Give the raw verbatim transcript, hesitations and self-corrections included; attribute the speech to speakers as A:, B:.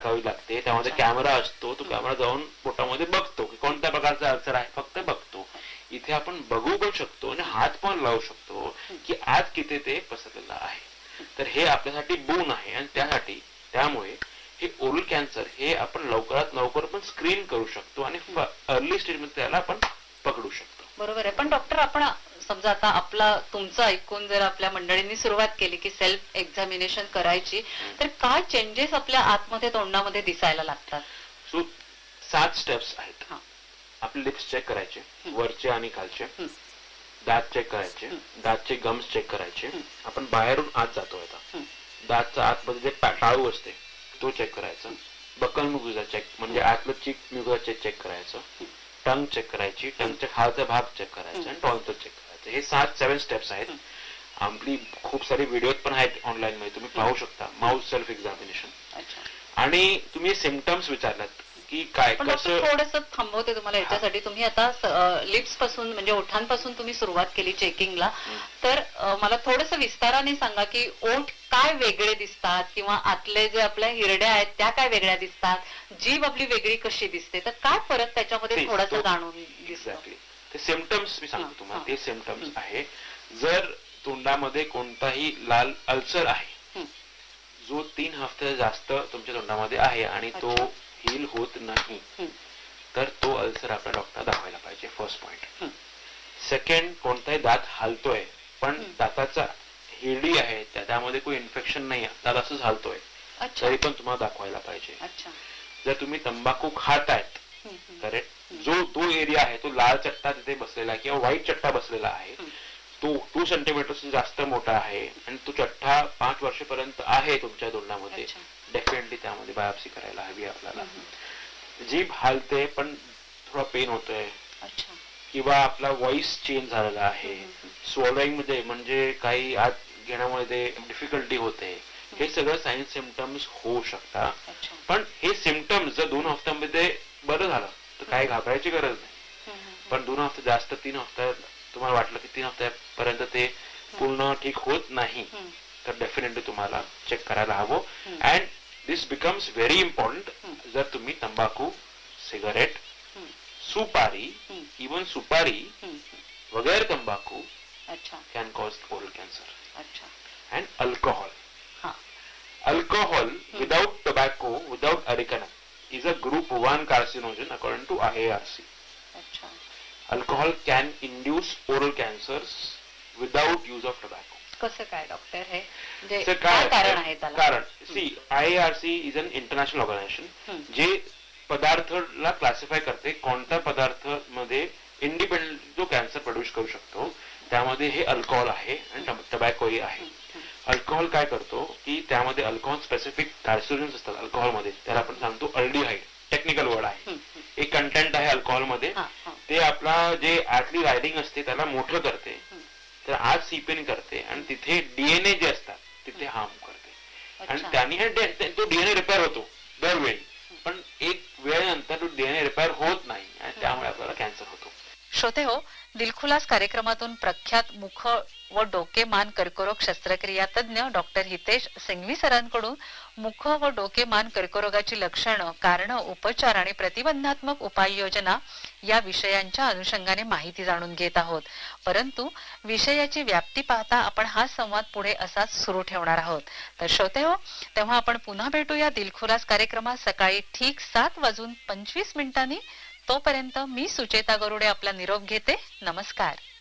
A: दाखवावी लागते. त्यामध्ये कॅमेरा असतो, तो कॅमेरा जाऊन पोटामध्ये बघतो की कोणत्या प्रकारचा अल्सर आहे, फक्त बघतो. इथे आपण बघू पण शकतो आणि हात पण लावू शकतो की आज किती ते पसरलेलं आहे. तर हे आपल्यासाठी बोन आहे आणि त्यासाठी त्यामुळे हे ओरल कॅन्सर हे आपण लवकरात लवकर पण स्क्रीन करू शकतो आणि अर्ली स्टेज मध्ये त्याला आपण पकडू शकतो.
B: बरोबर आहे. पण डॉक्टर, आपण समजा आता आपला तुमचं ऐकून जर आपल्या मंडळींनी सुरुवात केली की सेल्फ एक्झामिनेशन करायची, तर काय चेंजेस आपल्या आतमध्ये तोंडामध्ये दिसायला लागतात?
A: सो सात स्टेप्स आहेत. आपले लिप्स चेक करायचे, वरचे आणि खालचे, दात चेक करायचे, दातचे गम्स चेक करायचे. आपण बाहेरून आत जातो आता, दातचा आतमध्ये जे टाळू असते तो चेक करायचा, बक्कल म्युकोसा चेक म्हणजे आतलं चीक म्युकोसा चेक करायचं, टंग चेक करायची, टंगच्या खालचा भाग चेक करायचा आणि टॉन्सिल चेक करायचं. हे सात सेवन स्टेप्स आहेत. आपली खूप सारी व्हिडिओ पण आहेत ऑनलाईन मध्ये, तुम्ही पाहू शकता. Mouth self examination. आणि तुम्ही सिम्पटम्स विचारलात की काय कसं.
B: थोडंसं थांबवते तुम्हाला याच्यासाठी. तुम्ही आता लिप्स पासून म्हणजे ओठांपासून तुम्ही सुरुवात केली चेकिंगला, तर मला थोडंसं विस्ताराने सांगा की ओठ काय वेगळे दिसतात किंवा आतले जे आपल्या हिरड्या आहेत त्या काय वेगळ्या दिसतात, जीभ आपली वेगळी कशी दिसते, तर काय फरक त्याच्यामध्ये थोडासा जाणून दिसतो.
A: ते सिम्पटम्स मी सांगतो तुम्हाला. ते सिम्पटम्स आहे, जर तोंडामध्ये कोणताही लाल अल्सर आहे जो तीन हफ्ते जास्त तुमच्या तोंडामध्ये आहे आणि तो हील होत नाही, तर तो अल्सर आपल्या डॉक्टर दाखवायला पाहिजे. First point. सेकंड, कोणताही दात हालतोय पण दाताचा हिरडी आहे त्यामध्ये काही इन्फेक्शन नाही, दात असंच हालतोय, तरी पण तुम्हाला दाखवायला पाहिजे. जर तुम्ही तंबाखू खातायत, करेक्ट, जो तो एरिया आहे तो लाल चट्टा तिथे बसलेला आहे किंवा व्हाईट चट्टा बसलेला आहे, तो टू सेंटीमीटर जास्त मोठा आहे आणि तो चट्टा पाच वर्षापर्यंत आहे तुमच्या तोंडामध्ये, डेफिनेटली त्यामध्ये बायोप्सी करायला हवी आपल्याला. जीभ हालते पण थोडा पेन होतोय किंवा आपला व्हॉइस चेंज झालेला आहे, स्वॉलोइंग मध्ये म्हणजे काही आत घेण्यामध्ये डिफिकल्टी होते, हे सगळं साईन सिम्पटम्स होऊ शकतात. पण हे सिम्पटम्स जर दोन हफ्त्यामध्ये बरं झालं तर काही घाबरायची गरज नाही. पण दोन हफ्ते जास्त, तीन हफ्त्यात तुम्हाला वाटलं की तीन हफ्त्यापर्यंत ते पूर्ण ठीक होत नाही, तर डेफिनेटली तुम्हाला चेक करायला हवं. And this becomes very important. जर तुम्ही तंबाखू, सिगारेट, सुपारी, इवन सुपारी वगैरे तंबाखू can cause oral cancer. And alcohol. Alcohol without tobacco, without arecanum, is a group one carcinogen according to I A R C. Alcohol can induce oral cancers without use of tobacco.
B: कसं काय doctor हे? म्हणजे काय कारण आहे त्याला?
A: कारण C I A R C is an international organization जे पदार्थला क्लासिफाय करते कोणत्या पदार्थ मध्ये इंडिपेंडेंट जो कॅन्सर प्रोड्यूस करू शकतो, त्यामध्ये हे अल्कोहोल आहे आणि टबॅकोही आहे. अल्कोहोल काय करतो की त्यामध्ये अल्कोहोल स्पेसिफिक कार्सिनोजेन्स असतात अल्कोहोलमध्ये, त्याला आपण सांगतो अल्डिहाइड, टेक्निकल वर्ड आहे. एक कंटेंट आहे अल्कोहोलमध्ये, ते आपला जे आतली रायडिंग असते त्याला मोठं करते, तर आज सीपेन करते आणि तिथे डीएनए जे असतात तिथे हार्म करते आणि त्याने तो डीएनए रिपेअर होतो दरवेळी, पण एक वेळेनंतर तो डीएनए रिपेअर होत नाही आणि त्यामुळे आपल्याला कॅन्सर होतो.
B: श्रोते हो, दिलखुलास कार्यक्रमातून प्रख्यात मुख व डोके मान कर्करोग शस्त्रक्रिया तज्ञ डॉक्टर हितेश सिंघवी सरांकडून मुख व डोके मान कर्करोगाची लक्षणं, कारण, उपचार आणि प्रतिबंधात्मक उपाययोजना या विषयांच्या अनुषंगाने माहिती जाणून घेत आहोत. परंतु विषयाची व्याप्ती पाहता आपण हा संवाद पुढे असाच सुरू ठेवणार आहोत. तर श्रोते हो, तेव्हा आपण पुन्हा भेटूया दिलखुलास कार्यक्रमात सकाळी ठीक सात वाजून पंचवीस मिनिटांनी. तोपर्यंत मी सुचेता गरुडे आपला निरोप घेते. नमस्कार.